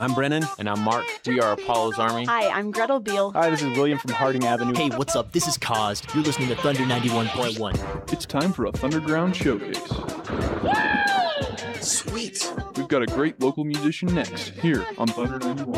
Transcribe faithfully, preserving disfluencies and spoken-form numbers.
I'm Brennan. And I'm Mark. We are Apollo's Army. Hi, I'm Gretel Beal. Hi, this is William from Harding Avenue. Hey, what's up? This is Caused. You're listening to Thunder ninety-one point one. It's time for a Thunderground showcase. Sweet. We've got a great local musician next, here on Thunder ninety-one.